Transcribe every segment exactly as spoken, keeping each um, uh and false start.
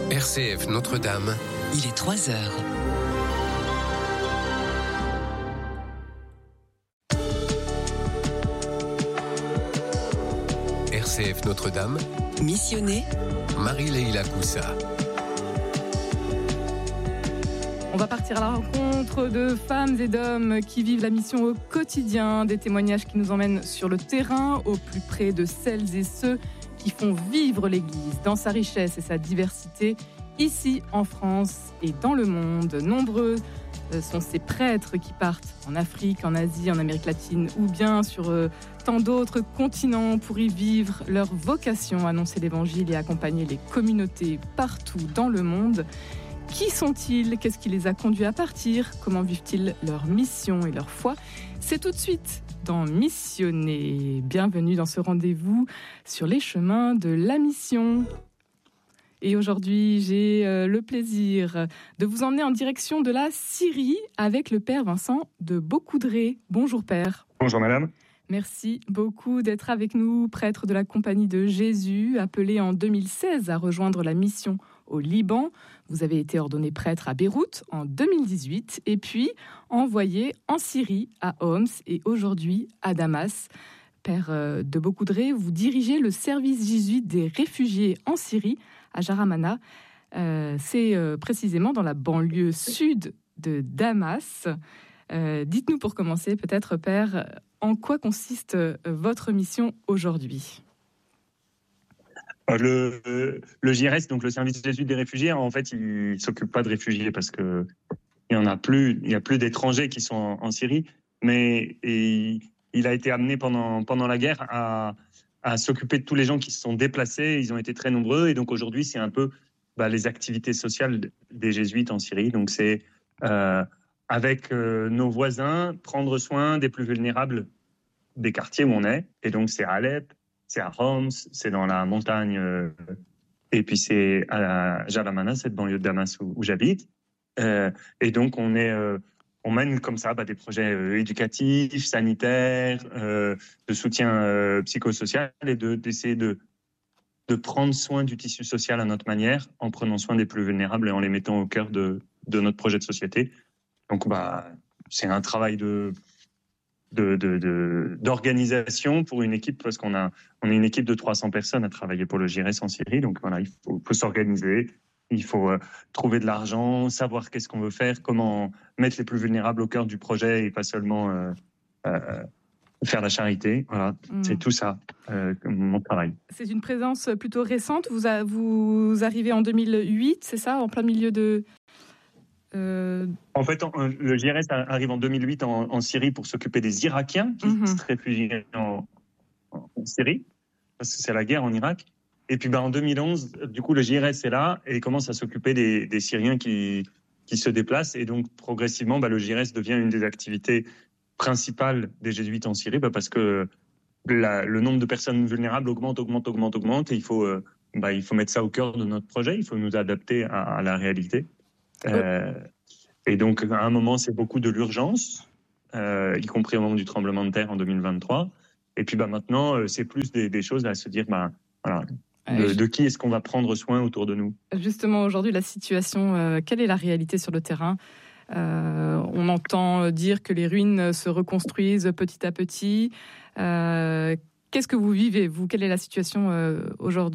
R C F Notre-Dame. Il est trois heures. R C F Notre-Dame. Missionné. Marie-Leila Coussa. On va partir à la rencontre de femmes et d'hommes qui vivent la mission au quotidien, des témoignages qui nous emmènent sur le terrain, au plus près de celles et ceux qui font vivre l'Église dans sa richesse et sa diversité, ici en France et dans le monde. Nombreux sont ces prêtres qui partent en Afrique, en Asie, en Amérique latine ou bien sur euh, tant d'autres continents pour y vivre leur vocation, annoncer l'Évangile et accompagner les communautés partout dans le monde. Qui sont-ils ? Qu'est-ce qui les a conduits à partir ? Comment vivent-ils leur mission et leur foi ? C'est tout de suite dans Missionné. Bienvenue dans ce rendez-vous sur les chemins de la mission. Et aujourd'hui, j'ai euh, le plaisir de vous emmener en direction de la Syrie avec le Père Vincent de Beaucoudray. Bonjour Père. Bonjour Madame. Merci beaucoup d'être avec nous, prêtre de la Compagnie de Jésus, appelé en deux mille seize à rejoindre la mission au Liban. Vous avez été ordonné prêtre à Beyrouth en deux mille dix-huit et puis envoyé en Syrie, à Homs et aujourd'hui à Damas. Père de Beaucoudray, vous dirigez le service jésuite des réfugiés en Syrie à Jaramana. Euh, c'est euh, précisément dans la banlieue sud de Damas. Euh, dites-nous pour commencer, peut-être, Père, en quoi consiste euh, votre mission aujourd'hui ? Le, le J R S, donc le service jésuite des réfugiés, en fait, il ne s'occupe pas de réfugiés parce que il y en a plus, il y a plus d'étrangers qui sont en, en Syrie, mais et, il a été amené pendant pendant la guerre à, à s'occuper de tous les gens qui se sont déplacés. Ils ont été très nombreux et donc aujourd'hui, c'est un peu bah, les activités sociales des jésuites en Syrie. Donc c'est euh, avec euh, nos voisins prendre soin des plus vulnérables des quartiers où on est. Et donc c'est à Alep. C'est à Homs, c'est dans la montagne, euh, et puis c'est à Jaramana, cette banlieue de Damas où, où j'habite. Euh, et donc on est, euh, on mène comme ça bah, des projets euh, éducatifs, sanitaires, euh, de soutien euh, psychosocial et de d'essayer de de prendre soin du tissu social à notre manière, en prenant soin des plus vulnérables et en les mettant au cœur de de notre projet de société. Donc bah c'est un travail de De, de, de, d'organisation pour une équipe, parce qu'on a, on est une équipe de trois cents personnes à travailler pour le J R S en Syrie. Donc voilà, il faut, faut s'organiser, il faut euh, trouver de l'argent, savoir qu'est-ce qu'on veut faire, comment mettre les plus vulnérables au cœur du projet et pas seulement euh, euh, faire la charité. Voilà, mmh. C'est tout ça, euh, mon travail. C'est une présence plutôt récente. Vous, a, vous arrivez en deux mille huit, c'est ça, en plein milieu de... Euh... En fait, le J R S arrive en deux mille huit en, en Syrie pour s'occuper des Irakiens qui mm-hmm. se réfugient en, en Syrie, parce que c'est la guerre en Irak. Et puis, ben, en deux mille onze, du coup, le J R S est là et commence à s'occuper des, des Syriens qui, qui se déplacent. Et donc, progressivement, ben, le J R S devient une des activités principales des jésuites en Syrie, ben, parce que la, le nombre de personnes vulnérables augmente, augmente, augmente, augmente. Et il faut, euh, ben, il faut mettre ça au cœur de notre projet. Il faut nous adapter à, à la réalité. Euh, et donc, à un moment, c'est beaucoup de l'urgence, euh, y compris au moment du tremblement de terre en deux mille vingt-trois. Et puis, bah, maintenant, euh, c'est plus des, des choses à se dire, bah, voilà, de, de qui est-ce qu'on va prendre soin autour de nous ? Justement, aujourd'hui, la situation, euh, quelle est la réalité sur le terrain ? euh, On entend dire que les ruines se reconstruisent petit à petit. Euh, qu'est-ce que vous vivez, vous ? Quelle est la situation euh, aujourd'hui ?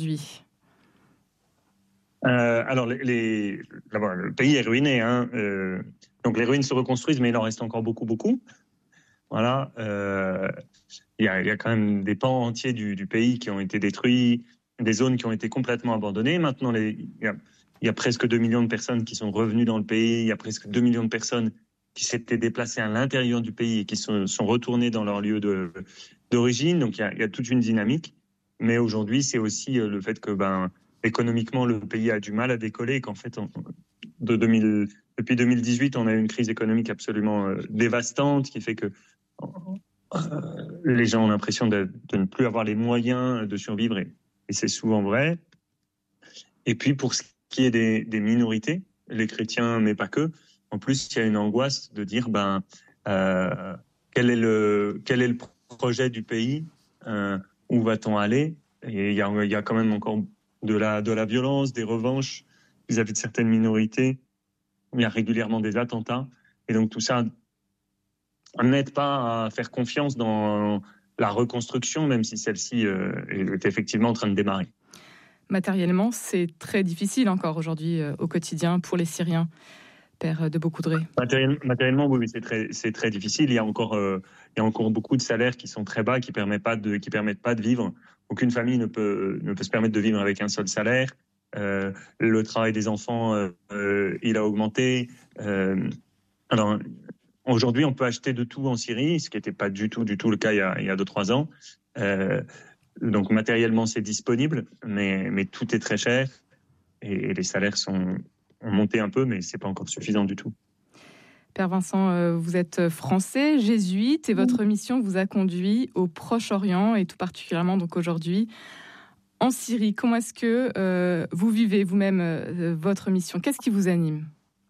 Euh, alors, les, les, le pays est ruiné, hein. Euh, donc les ruines se reconstruisent, mais il en reste encore beaucoup, beaucoup. Voilà. Euh, il y a, il y a quand même des pans entiers du, du pays qui ont été détruits, des zones qui ont été complètement abandonnées. Maintenant, les, il y a, il y a presque deux millions de personnes qui sont revenues dans le pays. Il y a presque deux millions de personnes qui s'étaient déplacées à l'intérieur du pays et qui sont, sont retournées dans leur lieu de, d'origine. Donc, il y a, il y a toute une dynamique. Mais aujourd'hui, c'est aussi le fait que, ben, économiquement, le pays a du mal à décoller et qu'en fait, on, de deux mille, depuis deux mille dix-huit, on a eu une crise économique absolument euh, dévastante qui fait que euh, les gens ont l'impression de, de ne plus avoir les moyens de survivre et, et c'est souvent vrai. Et puis, pour ce qui est des, des minorités, les chrétiens, mais pas que, en plus, il y a une angoisse de dire, ben, euh, quel est le, quel est le projet du pays, euh, où va-t-on aller ? Et il y a, il y a quand même encore de la, de la violence, des revanches vis-à-vis de certaines minorités. Il y a régulièrement des attentats. Et donc tout ça n'aide pas à faire confiance dans la reconstruction, même si celle-ci euh, est effectivement en train de démarrer. Matériellement, c'est très difficile encore aujourd'hui euh, au quotidien pour les Syriens, Père de Beaucoudray. Matériel, matériellement, oui, c'est très, c'est très difficile. Il y a encore, euh, il y a encore beaucoup de salaires qui sont très bas, qui permettent pas de, qui permettent pas de vivre. Aucune famille ne peut, ne peut se permettre de vivre avec un seul salaire. Euh, le travail des enfants, euh, euh, il a augmenté. Euh, alors, aujourd'hui, on peut acheter de tout en Syrie, ce qui n'était pas du tout, du tout le cas il y a, il y a deux, trois ans. Euh, donc, matériellement, c'est disponible, mais, mais tout est très cher et, et les salaires sont, ont monté un peu, mais c'est pas encore suffisant du tout. Père Vincent, vous êtes français, jésuite, et votre mission vous a conduit au Proche-Orient, et tout particulièrement donc aujourd'hui en Syrie. Comment est-ce que euh, vous vivez vous-même euh, votre mission? Qu'est-ce qui vous anime?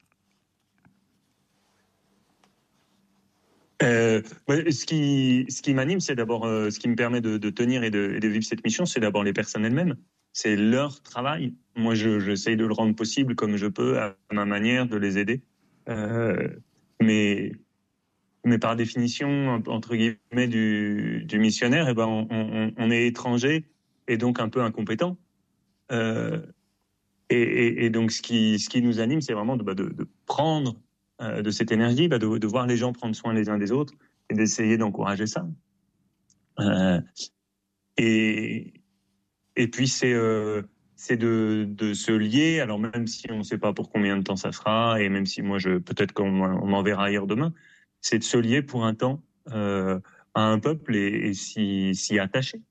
Euh, ce qui, ce qui m'anime, c'est d'abord, euh, ce qui me permet de, de tenir et de, et de vivre cette mission, c'est d'abord les personnes elles-mêmes. C'est leur travail. Moi, je, j'essaye de le rendre possible comme je peux, à ma manière, de les aider. Euh, mais, mais par définition, entre guillemets, du, du missionnaire, eh ben, on, on, on est étranger et donc un peu incompétent. Euh, et, et, et donc, ce qui, ce qui nous anime, c'est vraiment de, de, de prendre de cette énergie, bah de, de voir les gens prendre soin les uns des autres et d'essayer d'encourager ça. Euh, et, et puis, c'est, euh, c'est de, de se lier, alors même si on ne sait pas pour combien de temps ça sera, et même si moi, je, peut-être qu'on on m'enverra ailleurs demain, c'est de se lier pour un temps euh, à un peuple et, et s'y, s'y attacher.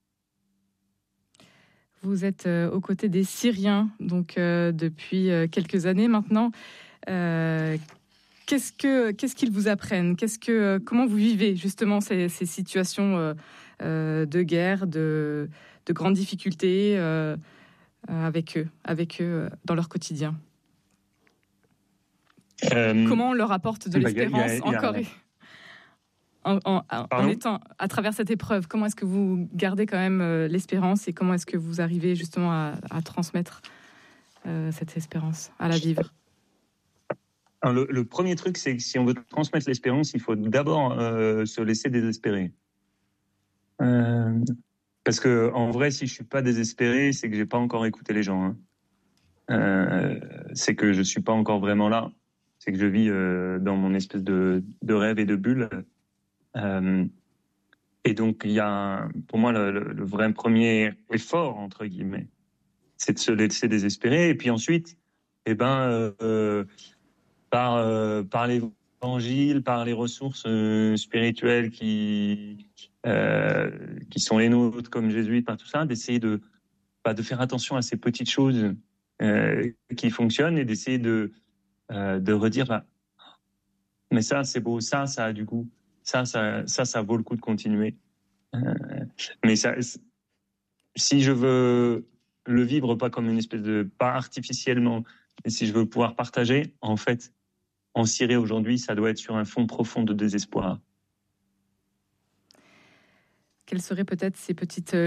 Vous êtes euh, aux côtés des Syriens, donc euh, depuis euh, quelques années maintenant. Euh, Qu'est-ce que qu'est-ce qu'ils vous apprennent? Qu'est-ce que comment vous vivez justement ces, ces situations euh, euh, de guerre, de de grandes difficultés euh, avec eux, avec eux dans leur quotidien? Euh, comment on leur apporte de l'espérance y a, y a, y a, encore en, en, en étant à travers cette épreuve? Comment est-ce que vous gardez quand même euh, l'espérance et comment est-ce que vous arrivez justement à, à transmettre euh, cette espérance, à la vivre? Alors, le, le premier truc, c'est que si on veut transmettre l'espérance, il faut d'abord euh, se laisser désespérer. Euh, parce que en vrai, si je suis pas désespéré, c'est que j'ai pas encore écouté les gens. Hein. Euh, c'est que je suis pas encore vraiment là. C'est que je vis euh, dans mon espèce de, de rêve et de bulle. Euh, et donc, il y a, pour moi, le, le, le vrai premier effort entre guillemets, c'est de se laisser désespérer. Et puis ensuite, eh ben euh, Par, euh, par l'évangile, par les ressources euh, spirituelles qui, euh, qui sont les nôtres, comme jésuites, par tout ça, d'essayer de, bah, de faire attention à ces petites choses euh, qui fonctionnent et d'essayer de, euh, de redire bah, mais ça, c'est beau, ça, ça a du goût, ça, ça, ça, ça vaut le coup de continuer. Euh, mais ça, si je veux le vivre pas comme une espèce de, pas artificiellement, mais si je veux pouvoir partager, en fait, en Syrie aujourd'hui, ça doit être sur un fond profond de désespoir. Quelles seraient peut-être ces petites